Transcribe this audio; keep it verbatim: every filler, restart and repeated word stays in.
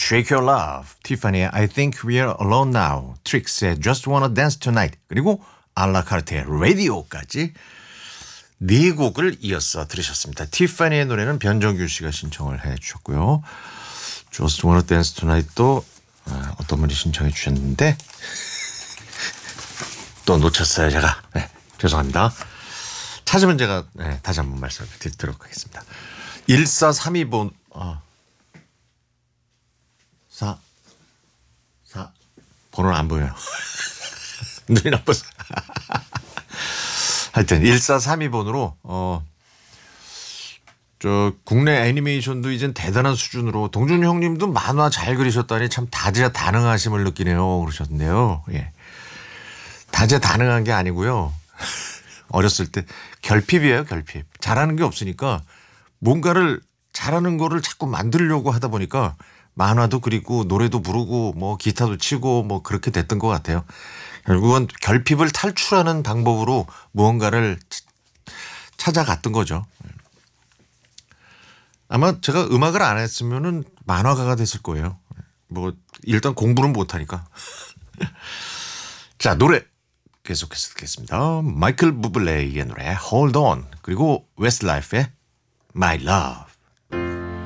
Shake Your Love, 티파니의 I Think We're Alone Now, 트릭스의 Just Wanna Dance Tonight, 그리고 알라카르테의 라디오까지 네 곡을 이어서 들으셨습니다. 티파니의 노래는 변정규 씨가 신청을 해 주셨고요. Just Wanna Dance Tonight도 어떤 분이 신청해 주셨는데 또 놓쳤어요 제가. 네, 죄송합니다. 찾으면 제가 네, 다시 한번 말씀을 드리도록 하겠습니다. 일사삼이 번 어. 사, 사, 번호는 안 보여요. 눈이 나빠서. 하여튼, 일사삼이 번으로, 어, 저, 국내 애니메이션도 이젠 대단한 수준으로, 동준 형님도 만화 잘 그리셨다니 참 다재다능하심을 느끼네요. 그러셨는데요. 예. 다재다능한 게 아니고요. 어렸을 때 결핍이에요, 결핍. 잘하는 게 없으니까 뭔가를 잘하는 거를 자꾸 만들려고 하다 보니까 만화도 그리고 노래도 부르고 뭐 기타도 치고 뭐 그렇게 됐던 것 같아요. 결국은 결핍을 탈출하는 방법으로 무언가를 찾아갔던 거죠. 아마 제가 음악을 안 했으면은 만화가가 됐을 거예요. 뭐 일단 공부는 못하니까. 자, 노래 계속해서 듣겠습니다. 마이클 부블레의 노래 Hold On, 그리고 웨스트라이프의 My Love.